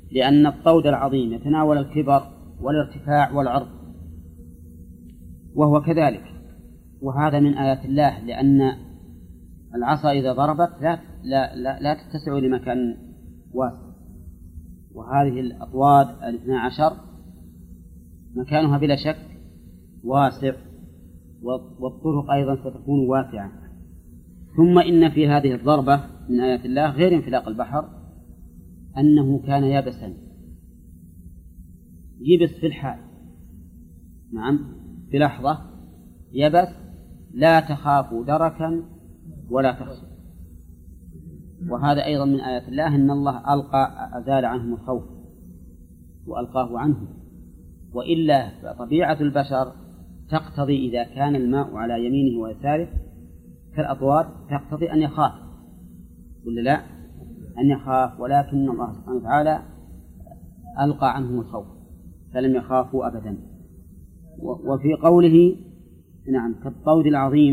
لأن الطود العظيم يتناول الكبر والارتفاع والعرض، وهو كذلك، وهذا من آيات الله، لأن العصا إذا ضربت لا تتسع لمكان واسع، وهذه الأطواد 12 مكانها بلا شك واسع، والطرق أيضا ستكون واسعة. ثم إن في هذه الضربة من آيات الله غير انفلاق البحر أنه كان يبسا، يبس في الحال، نعم في لحظة يبس، لا تخاف دركا ولا تخشى. وهذا أيضا من آيات الله، أن الله أزال عنهم الخوف وألقاه عنهم، وإلا فطبيعة البشر تقتضي إذا كان الماء على يمينه ويساره كالأطوار تقتضي أن يخاف، ولا لا؟ أن يخاف، ولكن الله سبحانه وتعالى ألقى عنهم الخوف فلم يخافوا أبدا. وفي قوله نعم كالطود العظيم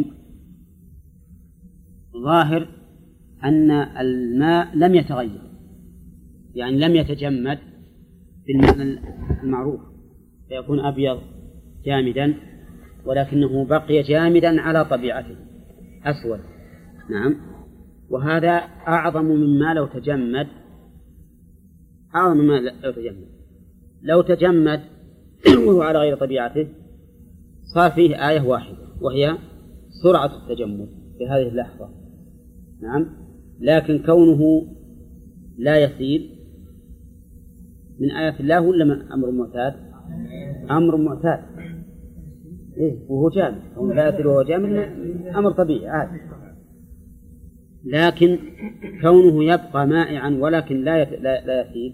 ظاهر أن الماء لم يتغير، يعني لم يتجمد بالمعنى المعروف فيكون أبيض جامدا، ولكنه بقي جامدا على طبيعته أسود، نعم. وهذا أعظم مما لو تجمد، أعظم مما لو تجمد وهو على غير طبيعته صار فيه آية واحدة وهي سرعة التجمد في هذه اللحظة، نعم. لكن كونه لا يسيل من آيات الله ولا أمر معتاد؟ أمر معتاد، إيه وهو جامد، كونه لا يسيل وهو جامد أمر طبيعي عادي. لكن كونه يبقى مائعا ولكن لا يسيل،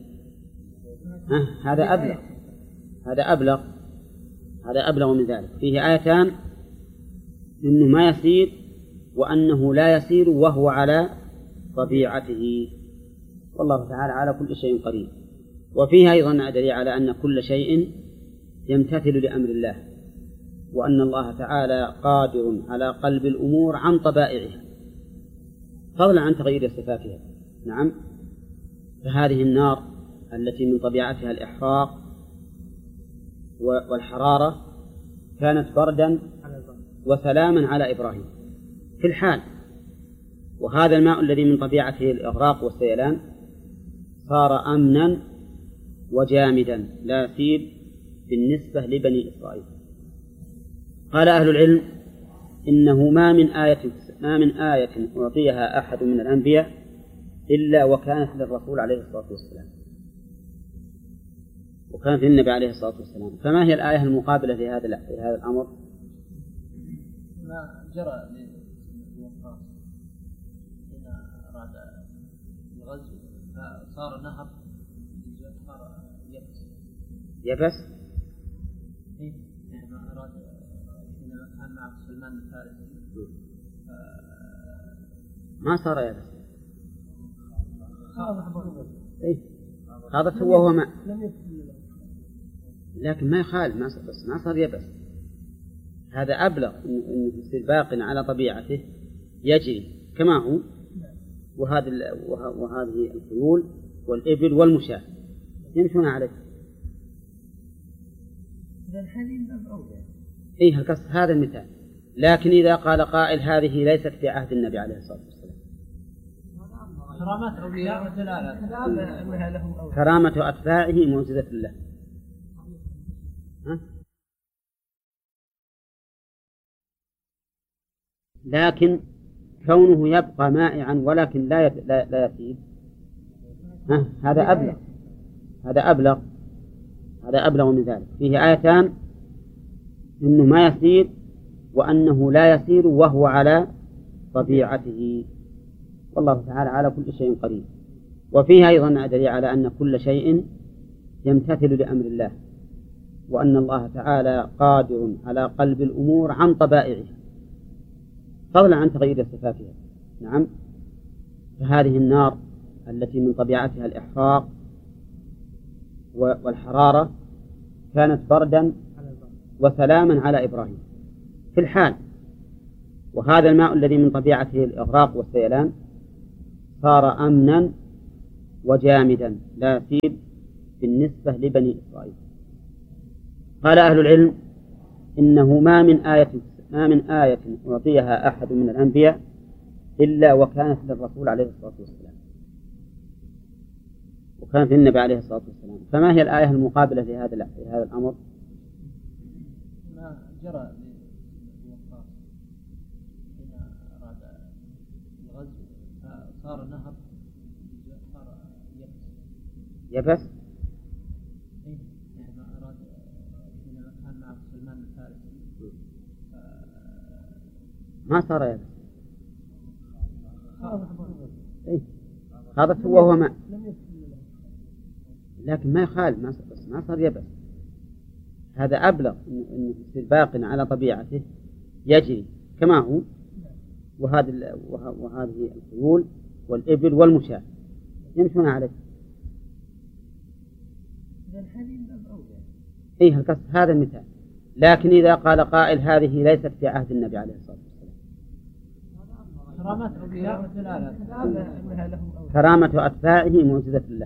هذا أبلغ من ذلك. فيه آيتان، إنه ما يسير وأنه لا يسير وهو على طبيعته، والله تعالى على كل شيء قدير. وفيه أيضا دليل على أن كل شيء يمتثل لأمر الله، وأن الله تعالى قادر على قلب الأمور عن طبائعها فضلا عن تغيير صفاتها، نعم. فهذه النار التي من طبيعتها الإحراق والحرارة كانت بردا وسلاما على إبراهيم في الحال، وهذا الماء الذي من طبيعته الإغراق والسيلان صار أمنا وجامدا لا يسيل بالنسبة لبني إسرائيل. قال أهل العلم إنه ما من آية أعطيها أحد من الأنبياء إلا وكانت للرسول عليه الصلاة والسلام، وكانت للنبي عليه الصلاة والسلام. فما هي الآية المقابلة في هذا الأمر؟ ما جرى للوقاص حين أراد الغزو فصار نهر يبس ما أراد حينما كان مع سلمان الفارسي ما صار يبس، خاضته وهو ماء، لكن ما يخالف، ما صار يبس. هذا أبلغ إنه يصير باق على طبيعته يجري كما هو، وهذه الخيول والإبل والمشاة يمشون عليه. إيه القصد هذا المثال. لكن إذا قال قائل هذه ليست في عهد النبي عليه الصلاة والسلام، كرامات أولياء ودلالة كرامة أتباعه معجزة الله، لكن كونه يبقى مائعا ولكن لا يسيل، هذا أبلغ من ذلك. فيه آيتان، إنه ما يسير وأنه لا يسير وهو على طبيعته، والله تعالى على كل شيء قدير. وفيه أيضا دليل على أن كل شيء يمتثل لأمر الله، وأن الله تعالى قادر على قلب الأمور عن طبائعها فضلا عن تغيير صفاتها، نعم. فهذه النار التي من طبيعتها الإحراق والحرارة كانت بردا وسلاما على إبراهيم في الحال، وهذا الماء الذي من طبيعته الإغراق والسيلان صار أمنا وجامدا لا يسيل بالنسبة لبني إسرائيل. قال أهل العلم إنه ما من آية أعطيها أحد من الأنبياء إلا وكانت للرسول عليه الصلاة والسلام، وكانت للنبي عليه الصلاة والسلام. فما هي الآية المقابلة لهذا الأمر؟ ما جرى لوقاص حين أراد الغزو فصار نهر، صار يبس. ما أراد حين كان مع سلمان الفارسي ما صار يبس. هذا هو ماء، لكن ما يخال، ما صار يبس. هذا أبلغ إنه يصير باق على طبيعته يجري كما هو. وهذه الخيول والإبل والمشاة يمشون عليه. إيه القصد هذا المثال. لكن إذا قال قائل هذه ليست في عهد النبي عليه الصلاة والسلام، كرامة أتباعه معجزة له،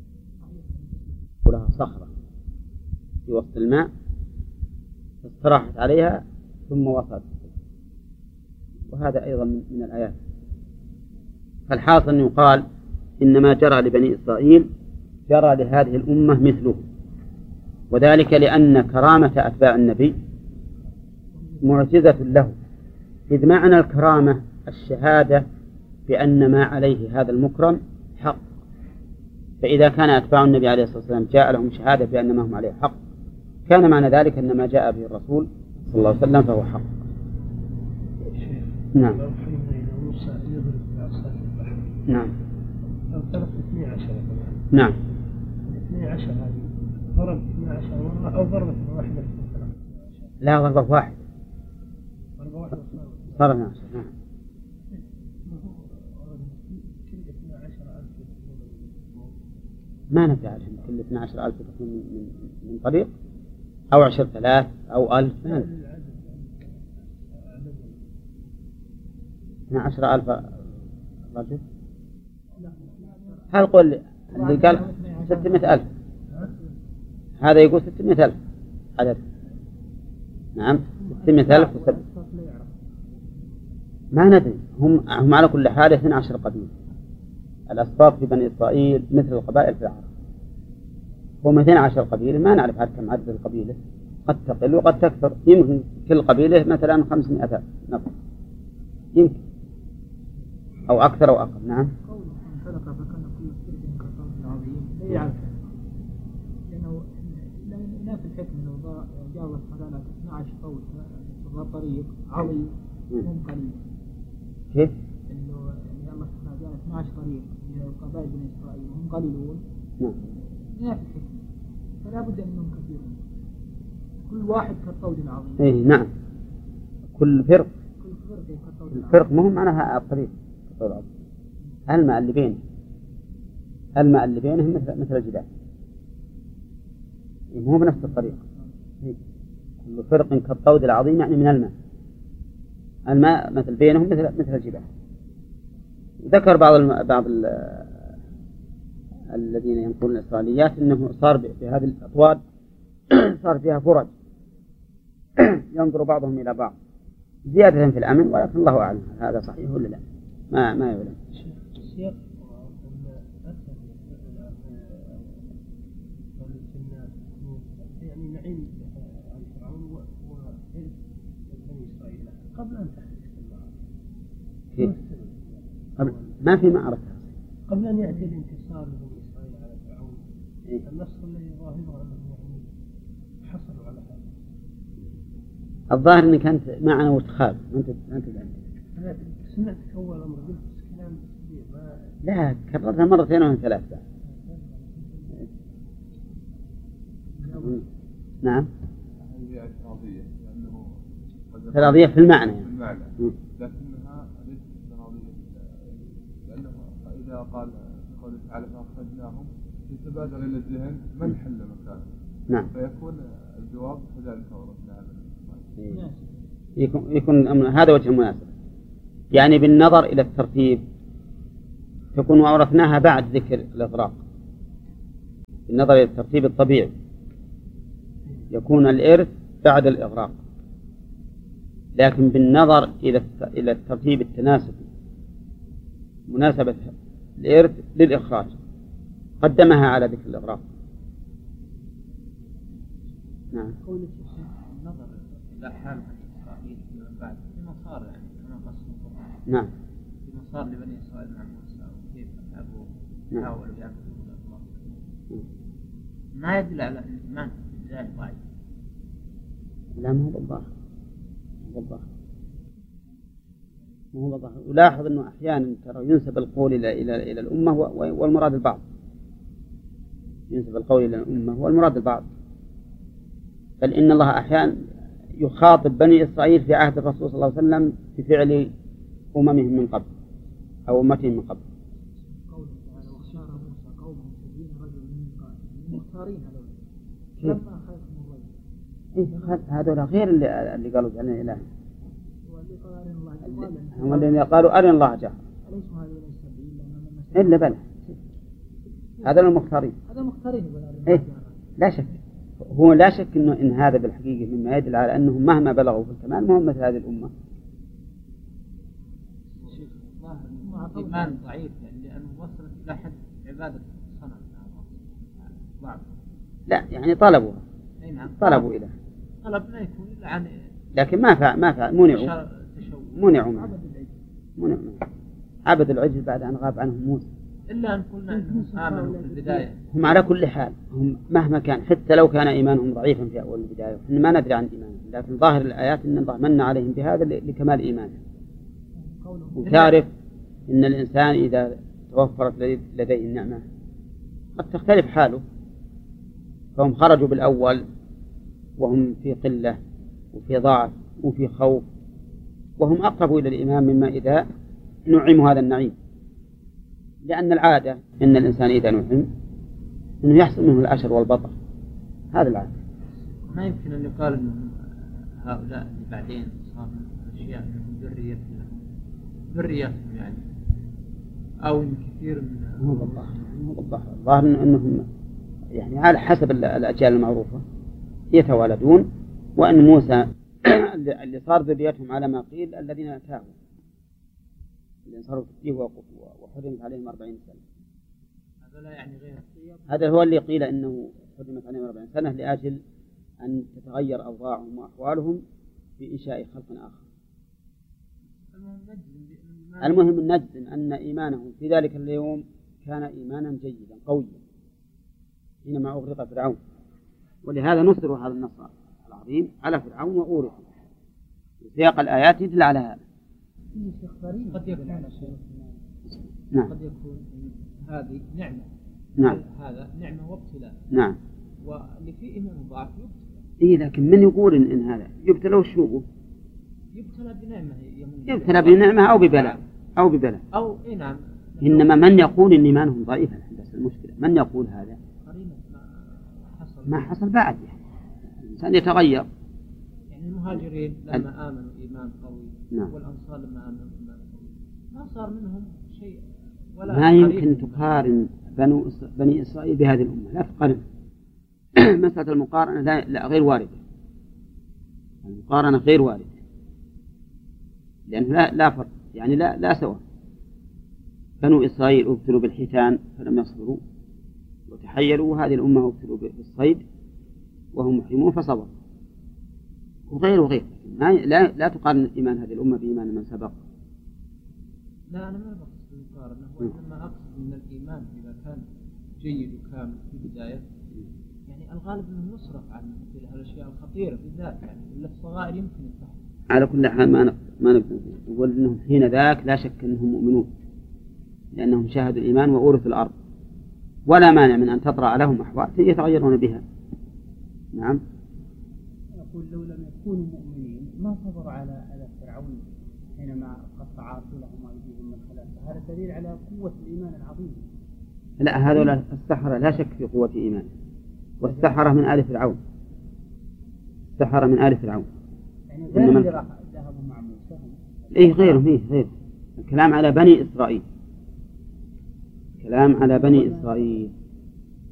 ولها صخرة في وسط الماء استراحت عليها ثم وصلت، وهذا أيضا من الآيات. فالحاصل أن يقال إنما جرى لبني إسرائيل جرى لهذه الأمة مثله، وذلك لأن كرامة أتباع النبي معجزة له، إذ معنى الكرامة الشهادة بأن ما عليه هذا المكرم حق. فإذا كان أتباع النبي عليه الصلاة والسلام جاء لهم شهادة بأن ما هم عليه حق، كان معنى ذلك أن ما جاء به الرسول صلى الله عليه وسلم فهو حق. نعم. نعم. نعم. 12 هذه ضرب 12 مرة أو ضربة واحدة؟ لا، ضربة واحدة. صار 12. نعم. ما نفع عشان كل 12,000 تكون من طريق أو 10,000 أو 1000. ما نفع. 12,000 رجل. هل قل اللي قال 600,000 هذا يقول 600,000 عدد. نعم 600,000 ما ندري. هم على كل حال 12 قبيلة. الأسباط في بني إسرائيل مثل القبائل في العرب، هم 12 قبيلة. ما نعرف كم عدد القبيلة، قد تقل وقد تكثر. يمكن كل قبيلة مثلا 500 نفر يمكن، أو أكثر أو أقل. نعم. لأنه لا في الحكم أنه جاوز حلالة 12 قول في طريق عظيم هم قليل. كيف؟ إنه الله سبحانه جاء 12 طريق من قبائل بني إسرائيل وهم قليلون. نعم. لا في الحكم، فلا بد أنهم كثيرون، كل واحد كالطود العظيم. إيه نعم. كل فرق الفرق مهم معناها الطريق. الماء اللي بينهم مثل الجبال، مو بنفس الطريق. كل فرق كالطود العظيم يعني من الماء مثل بينهم مثل الجبال. ذكر بعض الذين ينقلون الإسرائيليات أنه صار بهذه الأطواد صار فيها فرج ينظر بعضهم إلى بعض زيادة في الأمن، ولكن الله أعلم هذا صحيح ولا لا، ما يعلم. يعني نعيم عن فرعون وإرث بني إسرائيل قبل أن تحدث المعركة. ما في معركة قبل أن يأتي الانتصار لبني إسرائيل على فرعون. النصر الذي ظاهره أنه يعني حصلوا على هذا. الظاهر أنك أنت معنا وتخاف أنت أنا سمعت أول أمر قلت كلام لا كررتها مرتين أو ثلاثة. نعم. هي اعتراضية لأنه اعتراضية في المعنى يعني. لكنها ليست اعتراضية، لأنه إذا قال قوله تعالى فأخرجناهم يتبادر إلى الذهن من حل مكانه. نعم. فيكون الجواب كذلك ورد هذا. يكون هذا وجه المناسبة، يعني بالنظر إلى الترتيب تكون وأورثناها بعد ذكر الإغراق، بالنظر إلى الترتيب الطبيعي يكون الإرث بعد الإغراق، لكن بالنظر إلى الترتيب التناسبي مناسبة الإرث للإخراج قدمها على ذكر الإغراق. نعم. النظر إلى حال بني إسرائيل من بعد فيما صار يعني كما قصد القرآن. نعم. فيما صار لبني إسرائيل مع موسى وكيف أتعبوا حاولوا يعبدون الله ما يدل على أن الإيمان في البداية ضعيف. لا ما هو بالظاهر، ما هو بالظاهر. ولاحظ أنه أحيانا ترى ينسب القول إلى الأمة والمراد البعض، ينسب القول إلى الأمة والمراد البعض. بل إن الله أحيانا يخاطب بني إسرائيل في عهد الرسول صلى الله عليه وسلم في فعل أممهم من قبل أو أمتهم من قبل. قوله تعالى واختار موسى قومه 70 رجلا من قائد مختارين هذول لما أخذهم الرجل. هذول غير اللي قالوا جعلنا إله، هم الذين قالوا أرنا الله جهرا. إلا بلى هذا المختارين. هذا مختارين. إيه لا شك، هو لا شك إن هذا بالحقيقة مما يدل على أنهم مهما بلغوا في الكمال مهم مثل هذه الأمة. إيمان ضعيف لأنه وصلت إلى حد عبادة الصنم. لا يعني طلبوا إلى طلب ما يكون إلا عن لكن ما فعل منعوا عبد العجل بعد أن غاب عنهم موسى. إلا أن قلنا أنهم آمنوا في البداية. هم على كل حال هم مهما كان حتى لو كان إيمانهم ضعيفا في أول البداية إحنا ما ندري عن إيمانهم، لكن ظاهر الآيات أن الله من عليهم بهذا لكمال إيمانهم. وتعرف أن الإنسان إذا توفرت لديه النعمة قد تختلف حاله، فهم خرجوا بالأول وهم في قلة وفي ضعف وفي خوف، وهم أقرب إلى الإيمان مما إذا نعموا هذا النعيم، لأن العادة أن الإنسان إذا نعم أنه يحصل منه العشر والبطر، هذا العادة. ما يمكن أن يقال أن هؤلاء اللي بعدين صار أشياء من ذريتهم يعني أو من كثير من الظاهر أنهم يعني على حسب الأجيال المعروفة يتوالدون، وأن موسى اللي صار ذريتهم على ما قيل الذين تابوا اللي صاروا فيه وحرمت عليهم 40 سنة. هذا لا يعني غير هذا هو اللي قيل إنه حرمت عليهم 40 سنة لأجل أن تتغير أوضاعهم وأحوالهم في إنشاء خلق آخر. المهم نجزم أن إيمانهم في ذلك اليوم كان إيمانا جيدا قويا حينما أغرق فرعون، ولهذا نصر هذا النصر العظيم على فرعون وأورث. سياق الآيات يدل على هذا. قد يكون نعم. قد يكون هذه نعمة. نعم. هذا نعمة وابتلاء. نعم. واللي فيه إيمان ضعف يبتلى. إيه لكن من يقول إن هذا يبتلى وشوبه؟ يبتلى بنعمة. يبتلى بنعمة أو ببلاء أو إيه نعم. إنما من يقول إن إيمانهم ضعيف بس المشكلة من يقول هذا ما حصل بعد يعني. الإنسان يتغير. يعني المهاجرين لما آمنوا إيمان قوي. نعم. والأنصار لما آمنوا إيمان قوي ما صار منهم شيء ولا ما يمكن تقارن بني إسرائيل بهذه الأمة، لا تقارن. مسألة المقارنة لا غير واردة. المقارنة غير واردة لأنه لا فرق يعني لا سواء. بنو إسرائيل ابتلوا بالحيتان فلم يصبروا وتحيلوا، وهذه الأمة ابتلوا بالصيد وهم محرمون فصبروا، وغير لا تقارن إيمان هذه الأمة بإيمان من سبق. لا أنا ما أقصد المقارنة، وإنما أقصد من الإيمان إذا كان جيد وكامل في البداية يعني الغالب أنه يصرف عن مثل الأشياء الخطيرة بالذات يعني إلا الصغائر يمكن الفهم. على كل حال ما نقدر نقول أنهم حين ذاك لا شك أنهم مؤمنون لأنهم شاهدوا الإيمان وأورثوا الأرض، ولا مانع من أن تطرأ لهم أحوال يتغيرون بها. نعم. يقول لو لم يكونوا مؤمنين ما صبروا على فرعون حينما قطع رسولهم أيديهم من خلافه، هذا دليل على قوة الإيمان العظيم. لا هذول السحرة لا شك في قوة إيمان، والسحرة من آل فرعون. السحرة من آل فرعون يعني غير اللي راح ذهبوا مع موسى. إيه غيرهم. الكلام على بني إسرائيل. كلام على بني إسرائيل.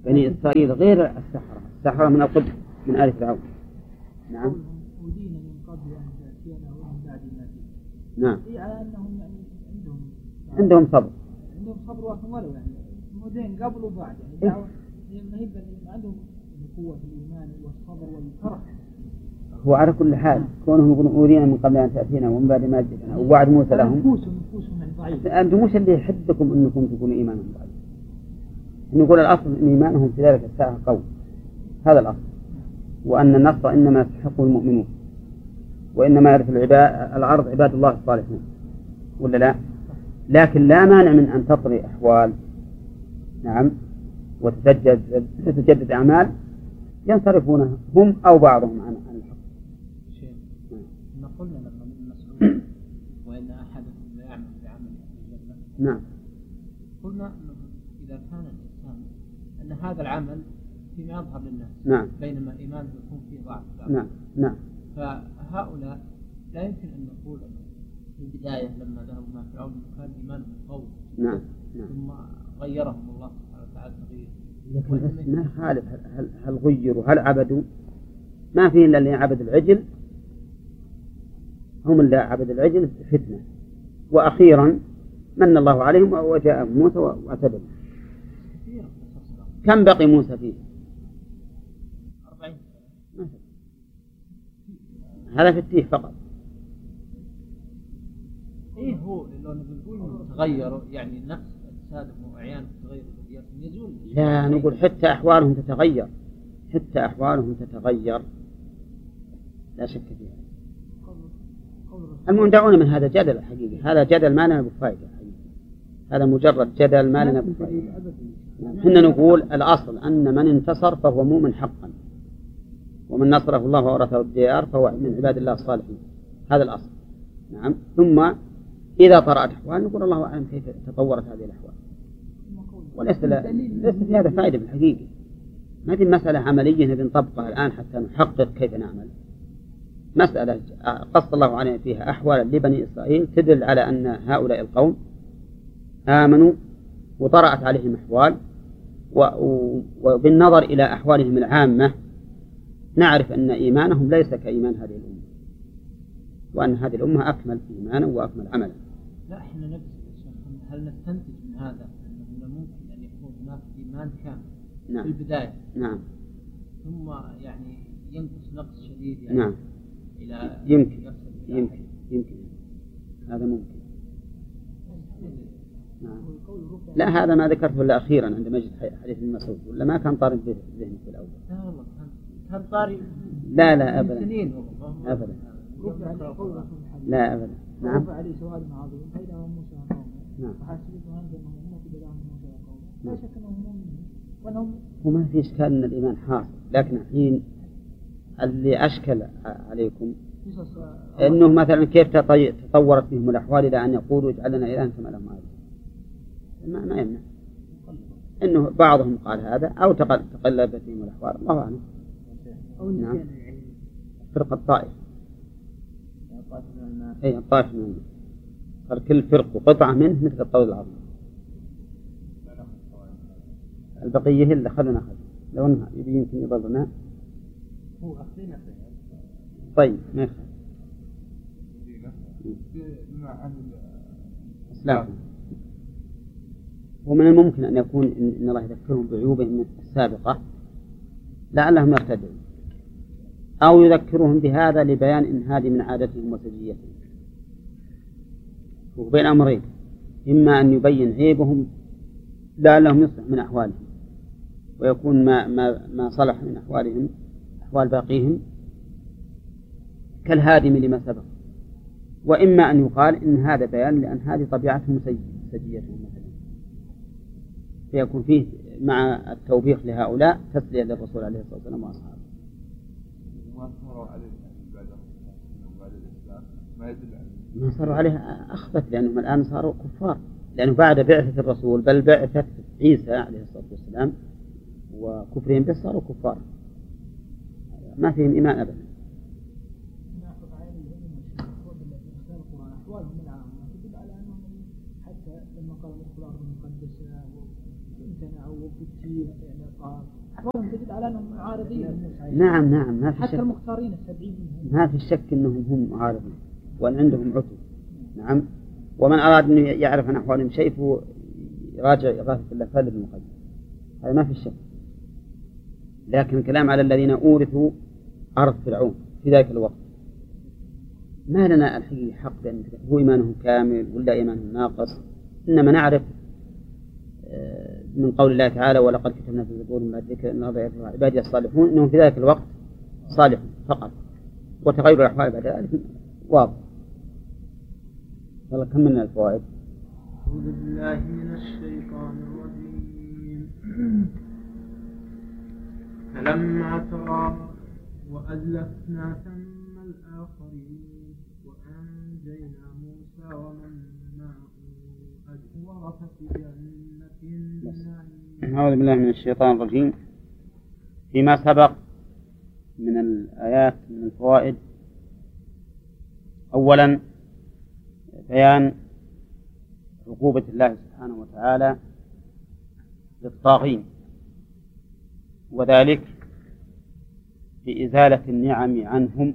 بني إسرائيل غير السحرة. السحرة من القبط من آل فرعون. نعم. أودينا من قبل أن تأتينا ومن بعد ما جئت. نعم. هي على أنهم يعني عندهم صبر. عندهم صبر وحمل يعني مودين قبل وبعد يعني دعوة ما هي عندهم قوة الإيمان والصبر والفرح. هو على كل حال كونهم يقولون أودينا من قبل أن تأتينا ومن بعد ما جئتنا ووعد موسى لهم. نفوسهم يعني ضعيفة. أنتم مش اللي يحدكم أنكم تكونوا إيمانهم ضعيف. نقول الأصل إن إيمانهم في ذلك الساعة قوي. هذا الأصل. وأن النصر إنما يستحقه المؤمنون وإنما يرث الأرض عباد الله الصالحون ولا لا؟ لكن لا مانع من أن تطري أحوال نعم وتتجدد أعمال ينصرفون هم أو بعضهم عن الحق. شيء ما قلنا لما من مسعود وإن أحدكم لا يعمل بعمل أهل الجنة. نعم. قلنا إذا كان الإنسان أن هذا العمل فيما يظهر للناس. نعم. بينما إيمانه يكون فيه ضعف. نعم. نعم. فهؤلاء لا يمكن أن نقول في البداية لما ذهبوا مع فرعون كان إيمانهم قوي. نعم. نعم. ثم غيرهم الله سبحانه وتعالى تغيير. لكن ما خالف هل غيروا هل عبدوا؟ ما في إلا اللي عبد العجل هم اللي عبد العجل فتنة وأخيرا من الله عليهم وجاء موسى واعتدل. كم بقي موسى فيه؟ 40 هذا في التيه فقط. إيه هو لو نقول تغيروا يعني نفس أجسادهم وأعيانهم تغير يزول. لا نقول حتى أحوالهم تتغير حتى أحوالهم تتغير لا شك فيها. المهم دعونا من هذا جدل حقيقي. هذا جدل ما لنا بفائدة حقيقي. هذا مجرد جدل ما لنا بفائدة. حنا نقول الأصل أن من انتصر فهو مؤمن حقا ومن نصره الله وورثه الديار فهو من عباد الله الصالحين. هذا الأصل. نعم. ثم إذا طرأت أحوال نقول الله أعلم كيف تطورت هذه الأحوال وليس في هذا فائدة بالحقيقة. ما هذه مسألة عملية نبي نطبقها الآن حتى نحقق كيف نعمل. مسألة قص الله علينا فيها أحوال لبني إسرائيل تدل على أن هؤلاء القوم آمنوا وطرأت عليهم أحوال وبالنظر إلى أحوالهم العامة نعرف أن إيمانهم ليس كإيمان هذه الأمة وأن هذه الأمة أكمل إيمانا وأكمل عملا. لا إحنا نفس هل نستنتج من هذا أنه ممكن أن يكون هناك إيمان كامل نعم. في البداية نعم. ثم يعني ينقص نقص شديد يعني نعم. إلى يمكن هذا ممكن. نعم. لا هذا ما ذكرته إلا أخيرا عندما جئت حديث ابن مسعود ولا ما كان طارد به ذهني في الأول. لا والله كان طاري. لا أبدا. سنين أبدا. لا أبدا. نعم. رفع عليه سؤال عظيم فإذا هم موسى وقومه. نعم. فحسبتم أنهم أمة بدعهم موسى وقومه. لا شك أنهم مؤمنين وأنهم. وما في إشكال أن الإيمان حاصل لكن الحين اللي أشكل عليكم إنه مثلا كيف تطورت بهم الأحوال إلى أن يقولوا اجعل لنا إلها كما لهم آلهة. ما يمنع إنه بعضهم قال هذا أو تقلبت بهم الأحوال الله أعلم. نعم. فرقة الطائف. أي الطائف من الماء. قال كل فرق وقطعة منه مثل الطود العظيم. البقية اللي خلنا لو أنها يمكن يضرنا. هو أخذنا طيب ما يخالف. لا. ومن الممكن أن يكون إن الله يذكرهم بعيوبهم السابقة لعلهم يرتدون أو يذكرهم بهذا لبيان إن هذه من عادتهم وسجيتهم. وبين أمرين إما أن يبين عيبهم لعلهم يصلح من أحوالهم ويكون ما صلح من أحوالهم أحوال باقيهم كالهادم لما سبق وإما أن يقال إن هذا بيان لأن هذه طبيعتهم سجيتهم مثلا فيكون فيه مع التوبيخ لهؤلاء تسلية للرسول عليه الصلاة والسلام وأصحابه. ما صاروا عليه أخبث لأنهم الآن صاروا كفار لأنه بعد بعثة الرسول بل بعثة عيسى عليه الصلاة والسلام وكفرهم به صاروا كفار ما فيهم إيمان أبدا. امتنع وبالتيه يعني قال أحوالهم تجد على أنهم معارضين. نعم ما في حتى شك، المختارين السبعين منهم ما في شك أنهم هم معارضين وأن عندهم عتو. نعم، ومن أراد أن يعرف عن أحوالهم شيء فهو يراجع إغاثة اللفال بن القيم، هذا ما في شك. لكن الكلام على الذين أورثوا أرض فرعون في ذلك الوقت، ما لنا الحقيقة حق بأن هو إيمانهم كامل ولا إيمانهم ناقص، إنما نعرف من قول الله تعالى ولقد كتبنا في الزبور من بعد ذكر أن عبادي الصالحون إنهم في ذلك الوقت صالحون فقط، وتغير الأحوال بعد ذلك واضح. يلا كملنا الفوائد. أعوذ بالله من الشيطان الرجيم. فلما ترى وأزلفنا ثم الآخرين وأنجينا موسى ومن معه ورثة جنة النعيم. أعوذ بالله من الشيطان الرجيم. فيما سبق من الآيات من الفوائد، أولا بيان عقوبة الله سبحانه وتعالى للطاغين، وذلك بإزالة النعم عنهم،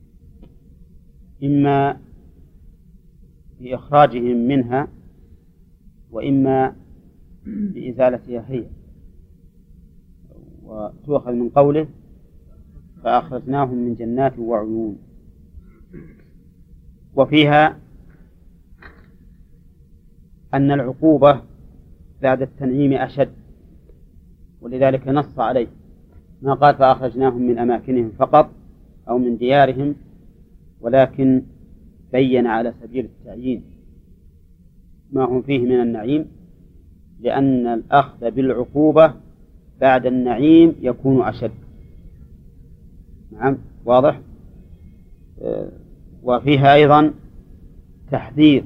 إما بإخراجهم منها وإما بإزالتها هي. وتؤخذ من قوله فأخرجناهم من جنات وعيون، وفيها أن العقوبة بعد التنعيم أشد، ولذلك نص عليه، ما قال فأخرجناهم من أماكنهم فقط أو من ديارهم، ولكن بين على سبيل التعيين ما هم فيه من النعيم، لأن الأخذ بالعقوبة بعد النعيم يكون أشد. نعم واضح. وفيها أيضا تحذير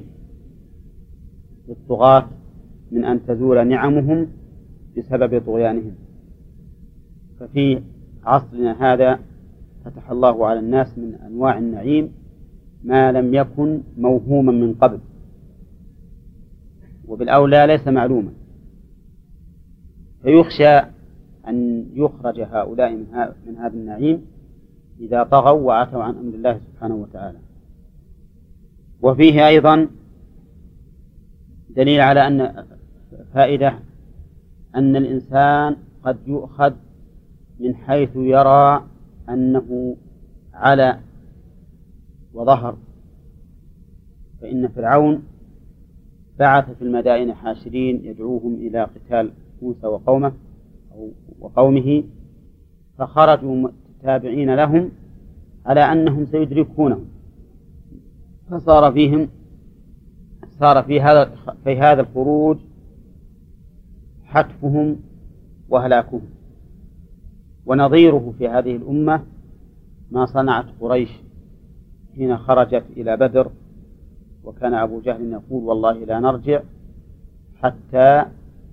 للطغاة من أن تزول نعمهم بسبب طغيانهم. ففي عصرنا هذا فتح الله على الناس من أنواع النعيم ما لم يكن موهوما من قبل، وبالأولى ليس معلوما، فيخشى أن يخرج هؤلاء من هذا النعيم إذا طغوا وعتوا عن أمر الله سبحانه وتعالى. وفيه أيضا دليل على أن فائدة أن الإنسان قد يؤخذ من حيث يرى أنه على وظهر. فإن فرعون بعث في المدائن حاشرين يدعوهم إلى قتال موسى وقومه، فخرجوا تابعين لهم على أنهم سيدركونهم، فصار في هذا الخروج حتفهم وهلاكهم. ونظيره في هذه الأمة ما صنعت قريش حين خرجت إلى بدر، وكان أبو جهل يقول والله لا نرجع حتى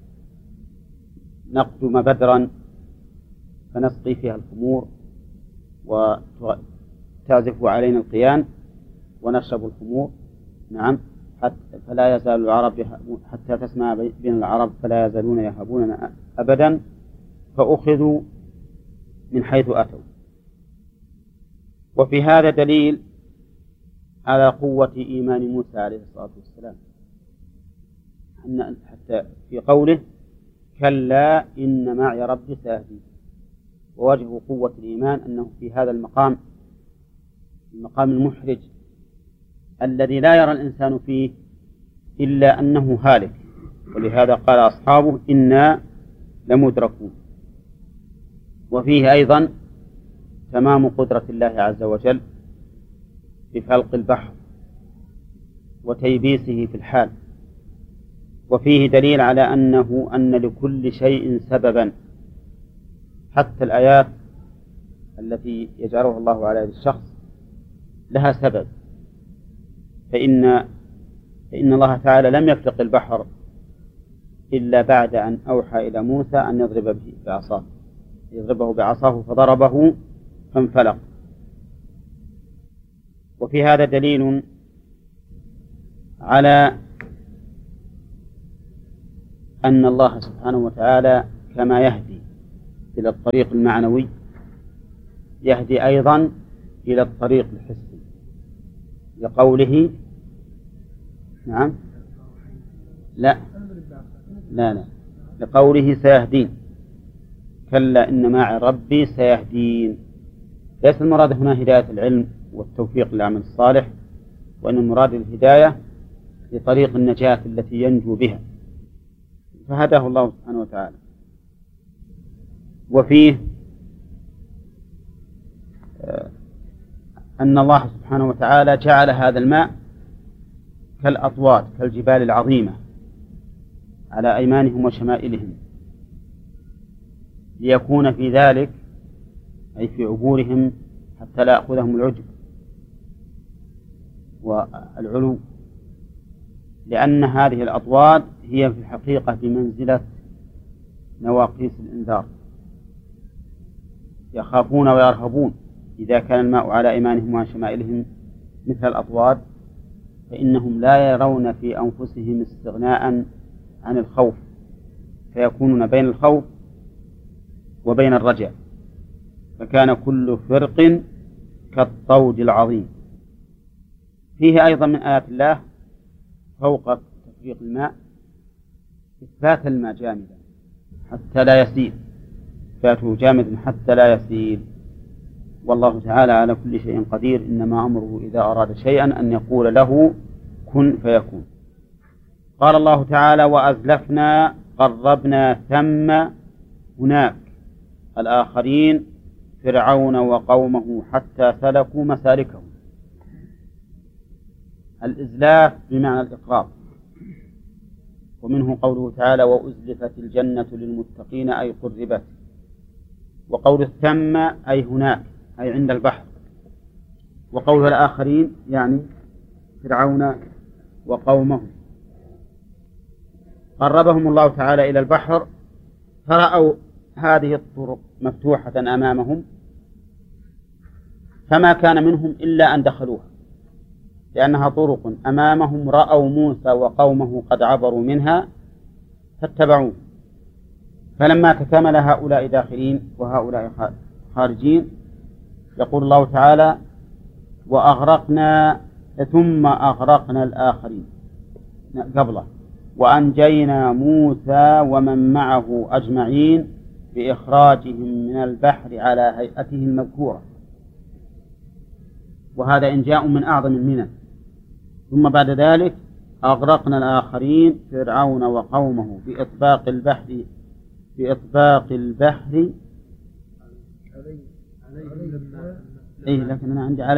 نقدم بدرا فنسقي فيها الخمور وتعزف علينا القيان ونشرب الخمور. نعم، فلا يزال العرب حتى تسمع بين العرب فلا يزالون يهابوننا أبدا، فأخذوا من حيث أتوا. وفي هذا دليل على قوة إيمان موسى عليه الصلاة والسلام، حتى في قوله كلا إن معي ربي سيهدين. ووجه قوة الإيمان أنه في هذا المقام المحرج الذي لا يرى الإنسان فيه إلا أنه هالك، ولهذا قال أصحابه إنا لمدركون. وفيه أيضا تمام قدرة الله عز وجل بفلق البحر وتيبيسه في الحال. وفيه دليل على أن لكل شيء سببا، حتى الآيات التي يجعلها الله على يد الشخص لها سبب. فإن الله تعالى لم يفلق البحر إلا بعد أن أوحى إلى موسى أن يضربه بعصاه فضربه فانفلق. وفي هذا دليل على أن الله سبحانه وتعالى كما يهدي إلى الطريق المعنوي يهدي أيضا إلى الطريق الحسي، لقوله نعم لا لقوله سيهدين، كلا إن معي ربي سيهدين. ليس المراد هنا هداية العلم والتوفيق للعمل الصالح، وأن المراد الهداية لطريق النجاة التي ينجو بها، فهداه الله سبحانه وتعالى. وفيه أن الله سبحانه وتعالى جعل هذا الماء كالأطواد كالجبال العظيمة على أيمانهم وشمائلهم، ليكون في ذلك أي في عبورهم حتى لا يأخذهم العجب والعلو، لأن هذه الأطواد هي في الحقيقة بمنزلة نواقيس الإنذار، يخافون ويرهبون إذا كان الماء على أيمانهم وشمائلهم مثل الأطواد، فإنهم لا يرون في أنفسهم استغناء عن الخوف، فيكونون بين الخوف وبين الرجاء، فكان كل فرق كالطود العظيم. فيه أيضا من آيات الله فوق تفريق الماء إثبات الماء جامدا حتى لا يسيل، إثباته جامدا حتى لا يسيل. والله تعالى على كل شيء قدير، إنما أمره إذا أراد شيئا أن يقول له كن فيكون. قال الله تعالى وأزلفنا قربنا ثم هناك الآخرين فرعون وقومه حتى سلكوا مسالكهم. الإزلاف بمعنى الإقراب، ومنه قوله تعالى وأزلفت الجنة للمتقين أي قربت، وقول ثم أي هناك أي عند البحر، وقول الآخرين يعني فرعون وقومه. قربهم الله تعالى إلى البحر فرأوا هذه الطرق مفتوحة أمامهم، فما كان منهم إلا أن دخلوها، لأنها طرق أمامهم، رأوا موسى وقومه قد عبروا منها فاتبعوه، فلما تكمل هؤلاء داخلين وهؤلاء خارجين يقول الله تعالى وأغرقنا ثم أغرقنا الآخرين قبله وأنجينا موسى ومن معه أجمعين بإخراجهم من البحر على هيئته المذكورة. وهذا إنجاء من أعظم المنن. ثم بعد ذلك أغرقنا الآخرين فرعون وقومه بإطباق البحر إيه، لكن أنا عندي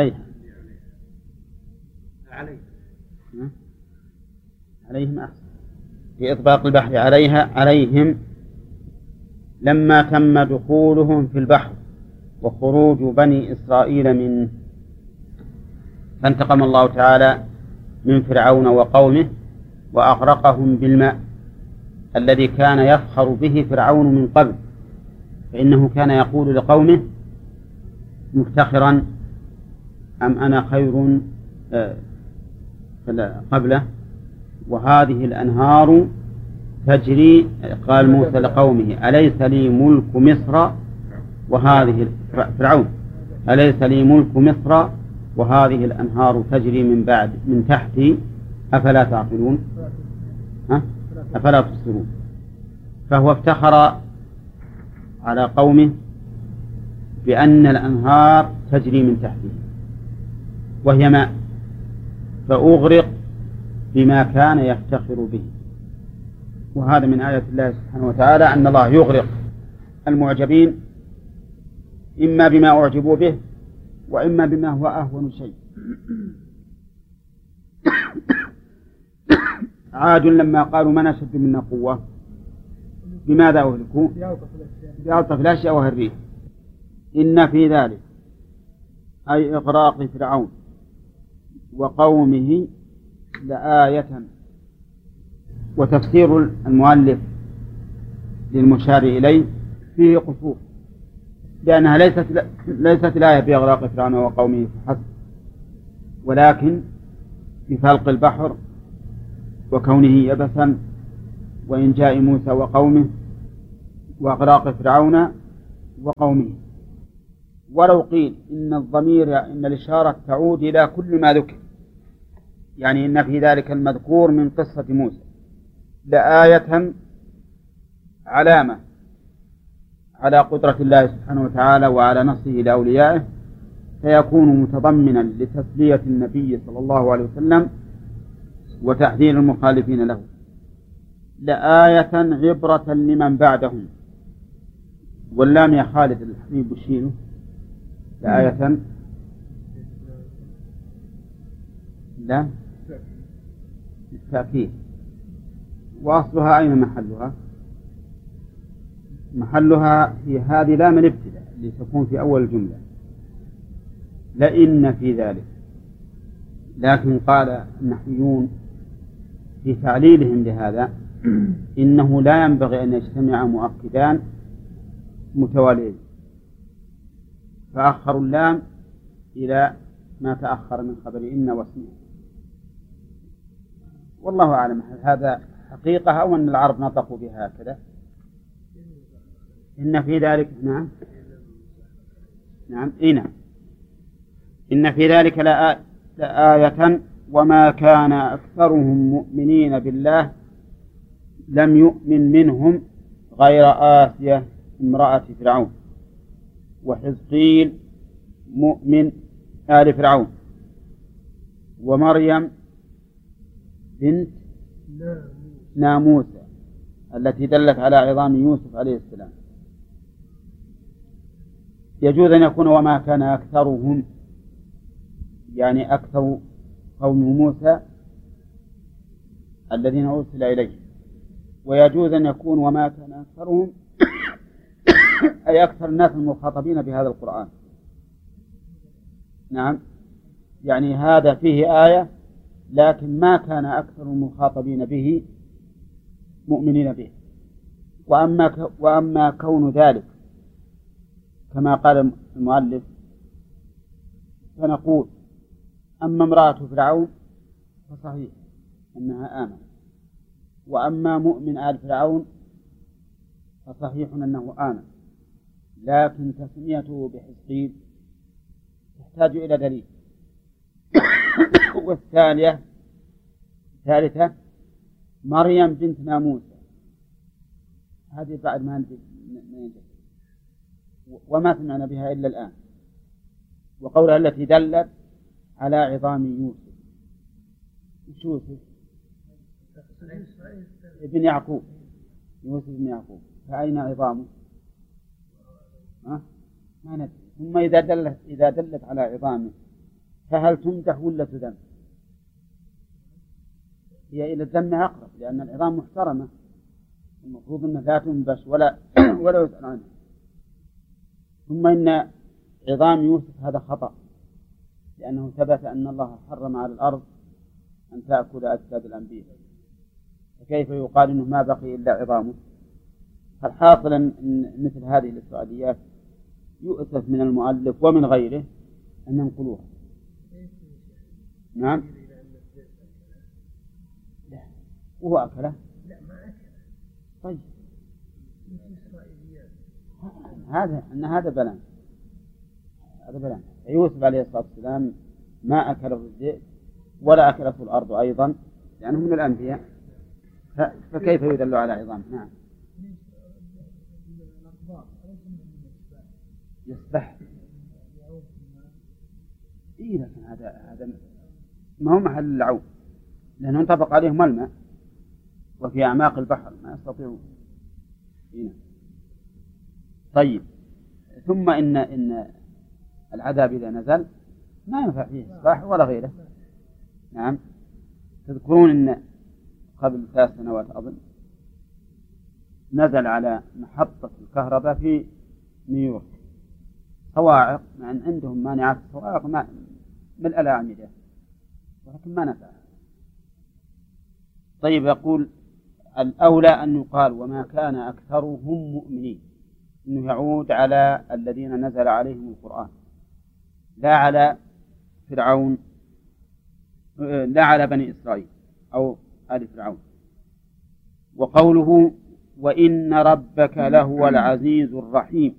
عليهم أحسن، بإطباق البحر عليهم لما تم دخولهم في البحر وخروج بني إسرائيل منه، فانتقم الله تعالى من فرعون وقومه وأغرقهم بالماء الذي كان يفخر به فرعون من قبل، فإنه كان يقول لقومه مفتخرا أم أنا خير قبله وهذه الأنهار تجري. قال موسى لقومه أليس لي ملك مصر وهذه فرعون أليس لي ملك مصر وهذه الأنهار تجري من تحتي أفلا تعقلون أفلا تبصرون. فهو افتخر على قومه بأن الأنهار تجري من تحته وهي ماء، فأغرق بما كان يفتخر به. وهذا من آيات الله سبحانه وتعالى أن الله يغرق المعجبين إما بما أعجبوا به وإما بما هو أهون شيء. عاد لما قالوا من أشد منا قوة بماذا أهلكوا؟ بألطف الأشياء وهي الريح. إن في ذلك أي إغراق فرعون وقومه لآية. وتفسير المؤلف للمشار إليه فيه قصور، لأنها ليست الآية بإغراق فرعون وقومه فحسب، ولكن في فلق البحر وكونه يبسا وإنجاء موسى وقومه وإغراق فرعون وقومه. ولو قيل إن الضمير إن الإشارة تعود إلى كل ما ذكر، يعني إن في ذلك المذكور من قصة موسى لآية علامة على قدرة الله سبحانه وتعالى وعلى نصره لأوليائه، فيكون متضمنا لتسلية النبي صلى الله عليه وسلم وتحذير المخالفين له، لآية عبرة لمن بعدهم. واللام يا خالد الحبيب وشينه لآية لا التأكيد. وأصلها أين محلها؟ محلها في هذه لام الابتداء لتكون في أول الجملة، لئن في ذلك. لكن قال النحويون في تعليلهم لهذا إنه لا ينبغي أن يجتمع مؤكدان متواليين، فأخروا اللام إلى ما تأخر من خبر إن واسمه. والله أعلم هذا حقيقة أو أن العرب نطقوا بها هكذا. إن في ذلك نعم إن في ذلك لآية وما كان أكثرهم مؤمنين بالله لم يؤمن منهم غير آسية امرأة فرعون وحزقيل مؤمن آل فرعون ومريم بنت ناموسى التي دلت على عظام يوسف عليه السلام. يجوز أن يكون وما كان أكثرهم يعني أكثر قوم موسى الذين أرسل إليه، ويجوز أن يكون وما كان أكثرهم أي أكثر الناس المخاطبين بهذا القرآن. نعم، يعني هذا فيه آية لكن ما كان أكثر المخاطبين به مؤمنين به. وأما كون ذلك كما قال المؤلف فنقول أما امرأة فرعون فصحيح أنها آمنت، وأما مؤمن آل فرعون فصحيح أنه آمن، لكن تسميته بحزقيل تحتاج إلى دليل. والثالثة مريم بنت ناموسى، هذه بعد ما ننجح وما سمعنا بها إلا الآن. وقولها التي دلت على عظام يوسف، يوسف ابن يعقوب، يوسف بن يعقوب، فأين عظامه؟ ما ندري. ثم إذا دلت على عظامه فهل تمدح ولا تذم؟ هي إلى الذم أقرب، لأن العظام محترمة المفروض أنها لا تنبش ولا يسأل عنها. ثم إن عظام يوسف هذا خطأ، لأنه ثبت أن الله حرم على الأرض أن تأكل أجساد الأنبياء، فكيف يقال إنه ما بقي إلا عظامه؟ فالحاصل أن مثل هذه الإسرائيليات يؤسف من المؤلف ومن غيره أن ينقلوها. نعم، لا وهو أكله؟ لا ما أكله. طيب هذا بلان، هذا بلان. يوسف عليه الصلاة والسلام ما أكله الذئب ولا أكلته الأرض أيضا لأنه من الأنبياء، فكيف يدل على عظام؟ نعم يسبح. إيه لكن هذا ما هو محل العوم، لأنه انطبق عليهم الماء وفي أعماق البحر ما يستطيعون. طيب، ثم إن العذاب إذا نزل ما ينفع فيه إصلاح ولا غيره. نعم، تذكرون إن قبل 3 سنوات أظن نزل على محطة الكهرباء في نيويورك صواعق، مع أن عندهم مانعات الصواعق من الأعمدة، ولكن ما نفع. طيب، يقول الأولى أن يقال وما كان أكثرهم مؤمنين، إنه يعود على الذين نزل عليهم القرآن، لا على فرعون، لا على بني إسرائيل أو آل فرعون. وقوله وإن ربك لهو العزيز الرحيم،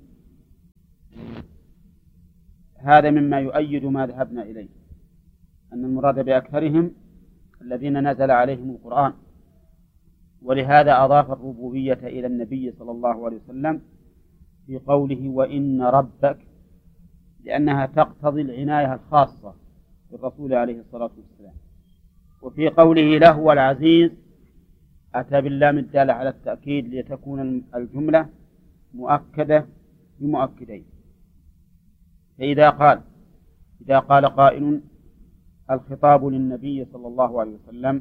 هذا مما يؤيد ما ذهبنا إليه، أن المراد بأكثرهم الذين نزل عليهم القرآن، ولهذا أضاف الربوبية إلى النبي صلى الله عليه وسلم في قوله وإن ربك، لأنها تقتضي العناية الخاصة بالرسول عليه الصلاة والسلام. وفي قوله لهو العزيز أتى باللام الدالة على التأكيد لتكون الجملة مؤكدة بمؤكدين. فإذا قال قائل الخطاب للنبي صلى الله عليه وسلم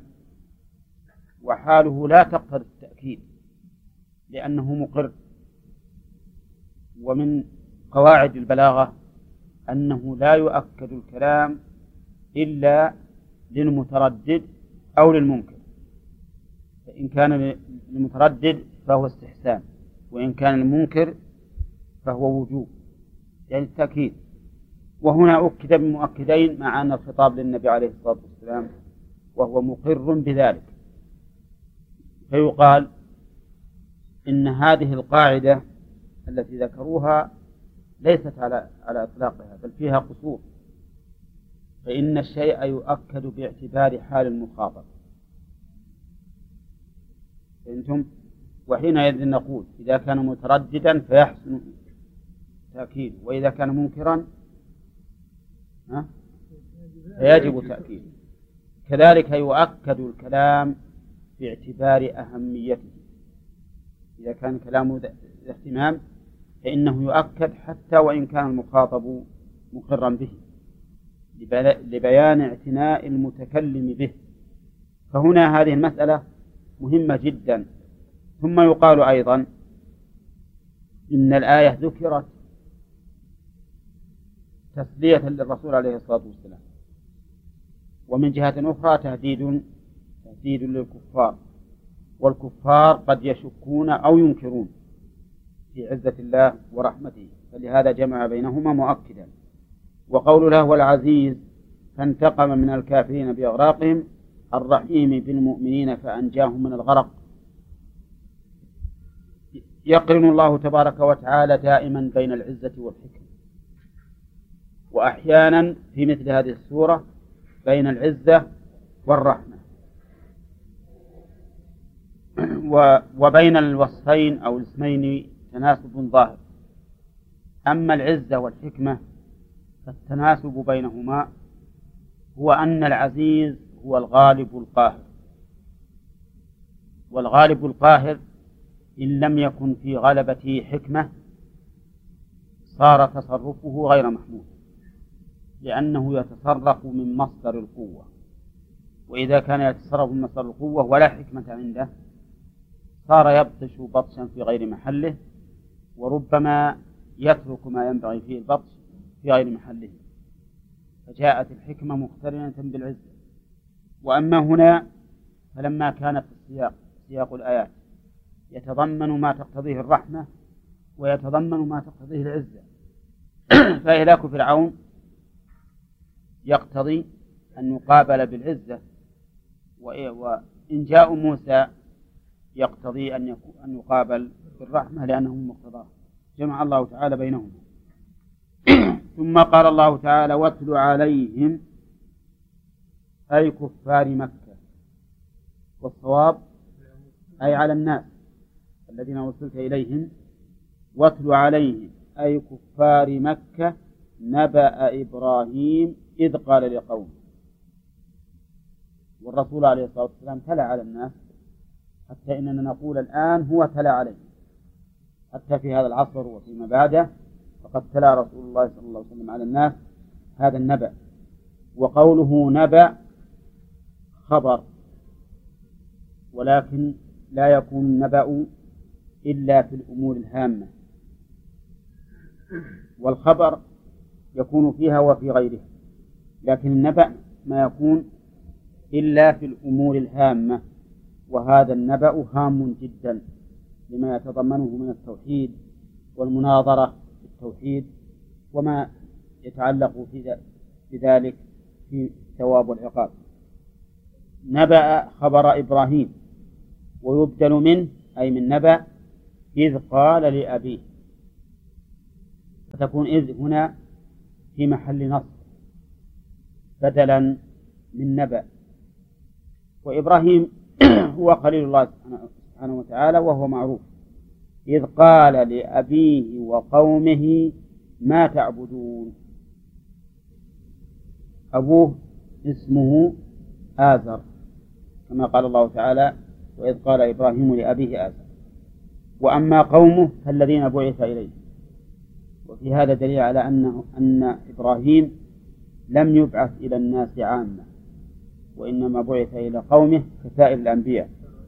وحاله لا تقتضي التأكيد لأنه مقر، ومن قواعد البلاغة أنه لا يؤكد الكلام إلا للمتردد أو للمنكر، فإن كان للمتردد فهو استحسان، وإن كان المنكر فهو وجوب، يعني التأكيد. وهنا أكد بمؤكدين مع أن الخطاب للنبي عليه الصلاة والسلام وهو مقر بذلك. فيقال إن هذه القاعدة التي ذكروها ليست على إطلاقها، بل فيها قصور، فإن الشيء يؤكد باعتبار حال المخاطب. فهمتم؟ وحينئذ نقول إذا كان مترددا فيحسن تأكيد، وإذا كان منكرا فيجب تأكيد. كذلك يؤكد الكلام باعتبار أهميته، إذا كان كلامه ذا اهتمام فإنه يؤكد حتى وإن كان المخاطب مقرا به، لبيان اعتناء المتكلم به. فهنا هذه المسألة مهمة جدا. ثم يقال أيضا إن الآية ذكرت تسلية للرسول عليه الصلاة والسلام، ومن جهة أخرى تهديد للكفار، والكفار قد يشكون أو ينكرون في عزة الله ورحمته، فلهذا جمع بينهما مؤكدا. وقول له هو العزيز فانتقم من الكافرين بأغراقهم الرحيم بالمؤمنين فأنجاهم من الغرق. يقرن الله تبارك وتعالى دائما بين العزة والحكمة، وأحيانا في مثل هذه السورة بين العزة والرحمة، وبين الوصفين أو الاسمين تناسب ظاهر. أما العزة والحكمة فالتناسب بينهما هو أن العزيز هو الغالب القاهر، والغالب القاهر إن لم يكن في غلبته حكمة صار تصرفه غير محمود، لأنه يتصرف من مصدر القوة، وإذا كان يتصرف من مصدر القوة ولا حكمة عنده صار يبطش بطشا في غير محله، وربما يترك ما ينبغي فيه البطش في غير محله، فجاءت الحكمة مقترنة بالعزة. وأما هنا فلما كانت سياق الآيات يتضمن ما تقتضيه الرحمة ويتضمن ما تقتضيه العزة، فإهلاك فرعون يقتضي أن يقابل بالعزة، وإنجاء موسى يقتضي أن يقابل بالرحمة لأنه مقتضاه. جمع الله تعالى بينهما. ثم قال الله تعالى واتل عليهم أي كفار مكة، والصواب أي على الناس الذين وصلت إليهم. واتل عليهم أي كفار مكة نبأ إبراهيم إذ قال لقومه. والرسول عليه الصلاة والسلام تلا على الناس، حتى إننا نقول الآن هو تلا عليه، حتى في هذا العصر وفيما بعده فقد تلا رسول الله صلى الله عليه وسلم على الناس هذا النبأ. وقوله نبأ خبر، ولكن لا يكون النبأ إلا في الأمور الهامة، والخبر يكون فيها وفي غيرها، لكن النبأ ما يكون إلا في الأمور الهامة، وهذا النبأ هام جدا لما يتضمنه من التوحيد والمناظرة بالتوحيد وما يتعلق بذلك في الثواب والعقاب. نبأ خبر إبراهيم ويبدل منه أي من نبأ إذ قال لأبيه، فتكون إذ هنا في محل نصب بدلا من نبأ. وإبراهيم هو خليل الله سبحانه وتعالى وهو معروف. إذ قال لأبيه وقومه ما تعبدون. أبوه اسمه آزر كما قال الله تعالى وإذ قال إبراهيم لأبيه آزر. وأما قومه فالذين بعث إليه. وفي هذا دليل على أن إبراهيم لم يبعث إلى الناس عامة، وإنما بعث إلى قومه كسائر الأنبياء.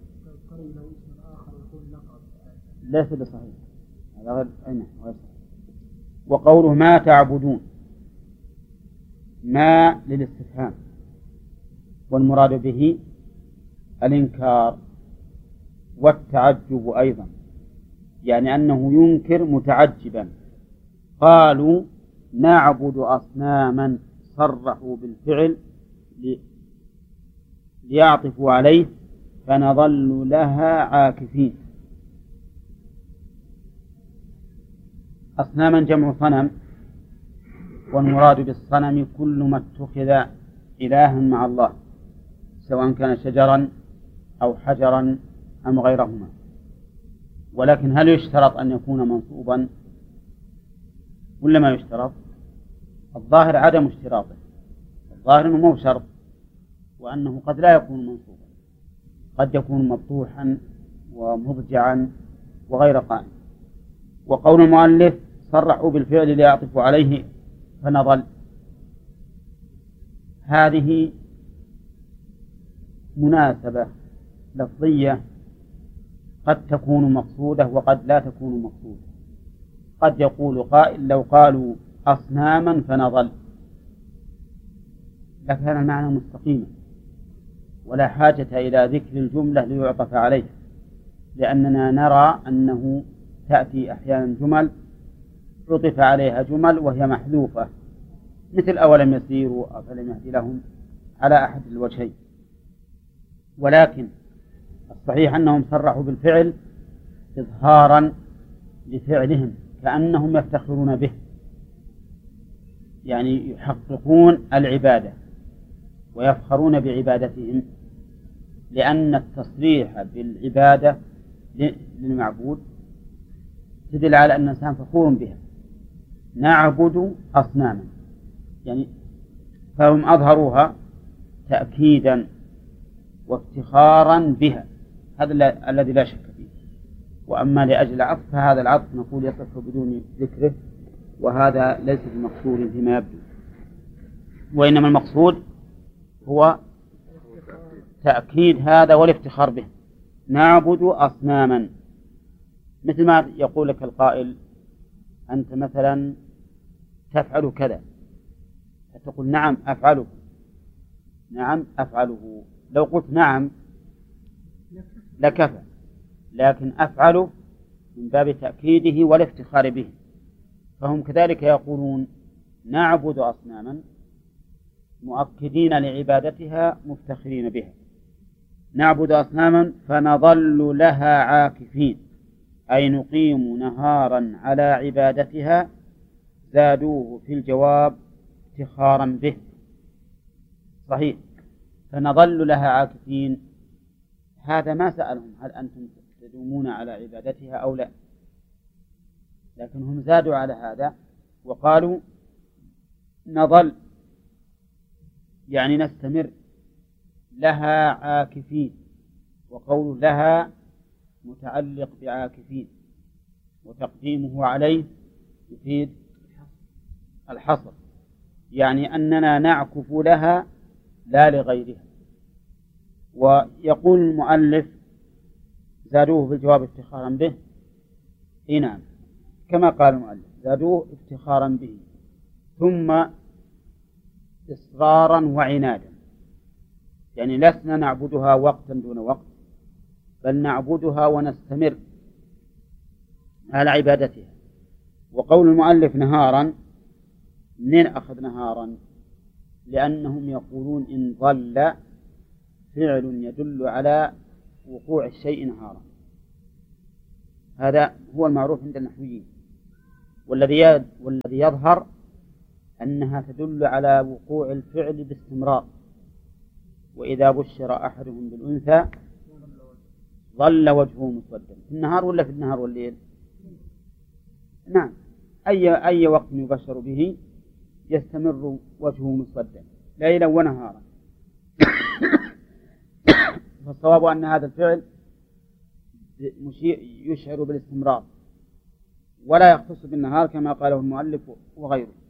ليس بصحيح، هذا غير صحيح. وقوله ما تعبدون، ما للاستفهام، والمراد به الإنكار والتعجب أيضا، يعني أنه ينكر متعجبا. قالوا نعبد أصناما، صرحوا بالفعل ليعطفوا عليه، فنظل لها عاكفين. أصناما جمع صنم، والمراد بالصنم كل ما اتخذ إلها مع الله، سواء كان شجرا أو حجرا أم غيرهما. ولكن هل يشترط أن يكون منصوبا ولا ما يشترط؟ الظاهر عدم اشتراطه، الظاهر أنه مو شرط، وأنه قد لا يكون منصوبا، قد يكون مفتوحا ومضجعا وغير قائم. وقول المؤلف صرحوا بالفعل ليعطفوا عليه فنظل، هذه مناسبة لفظية قد تكون مقصودة وقد لا تكون مقصودة. قد يقول قائل لو قالوا أصناما فنظل لكان المعنى مستقيما ولا حاجة إلى ذكر الجملة ليعطف عليه، لأننا نرى أنه تأتي أحيانا جمل عطف عليها جمل وهي محذوفة، مثل أولم يسيروا أفلم يهدي لهم على أحد الوجهين. ولكن الصحيح أنهم صرحوا بالفعل إظهارا لفعلهم كأنهم يفتخرون به، يعني يحققون العبادة ويفخرون بعبادتهم، لأن التصريح بالعبادة للمعبود تدل على أن الإنسان فخور بها. نعبد أصناما، يعني فهم أظهروها تأكيدا وافتخارا بها، هذا الذي لا شك فيه. وأما لأجل العطف فهذا العطف نقول يصح بدون ذكره، وهذا ليس بمقصود فيما يبدو، وإنما المقصود هو تأكيد هذا والافتخار به. نعبد أصناما، مثل ما يقول لك القائل أنت مثلا تفعل كذا، فتقول نعم أفعله، نعم أفعله. لو قلت نعم لكفى، لكن أفعله من باب تأكيده والافتخار به. فهم كذلك يقولون نعبد أصناما مؤكدين لعبادتها مفتخرين بها. نعبد أصناما فنظل لها عاكفين، أي نقيم نهارا على عبادتها، زادوه في الجواب افتخارا به. صحيح، فنظل لها عاكفين، هذا ما سألهم هل أنتم تدومون على عبادتها أو لا، لكن هم زادوا على هذا وقالوا نظل، يعني نستمر لها عاكفين. وقول لها متعلق بعاكفين، وتقديمه عليه يفيد الحصر، يعني أننا نعكف لها لا لغيرها. ويقول المؤلف زادوه في الجواب افتخارا به، نعم كما قال المؤلف زادوه افتخارا به، ثم إصرارا وعنادا، يعني لسنا نعبدها وقتا دون وقت، بل نعبدها ونستمر على عبادتها. وقول المؤلف نهارا، منين أخذ نهارا؟ لأنهم يقولون إن ظل فعل يدل على وقوع الشيء نهارا. هذا هو المعروف عند النحويين. والذي يظهر أنها تدل على وقوع الفعل باستمرار. وإذا بشر أحدهم بالأنثى ظل وجهه مسودا، في النهار ولا في النهار والليل؟ نعم، أي وقت يبشر به يستمر وجهه مسودا ليلا ونهارا. فالصواب أن هذا الفعل يشعر بالاستمرار ولا يختص بالنهار كما قاله المؤلف وغيره.